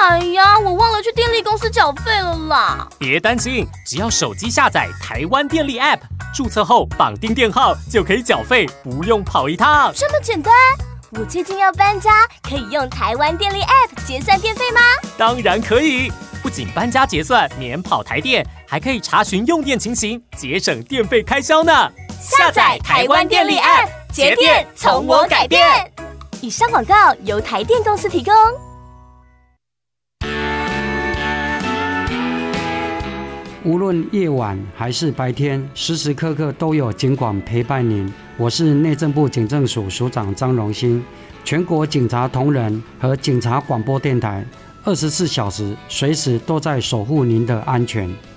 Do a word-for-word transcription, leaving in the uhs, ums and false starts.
哎呀，我忘了去电力公司缴费了啦。 别担心，只要手机下载台湾电力 App， 注册后绑定电号就可以缴费，不用跑一趟。 这么简单？我最近要搬家，可以用台湾电力 App 结算电费吗？ 当然可以，不仅搬家结算免跑台电，还可以查询用电情形，节省电费开销呢。 下载台湾电力 App， 节电从我改变。以上广告由台电公司提供。 无论夜晚还是白天，时时刻刻都有警广陪伴您。我是内政部警政署署长张荣兴，全国警察同仁和警察广播电台，二十四小时随时都在守护您的安全。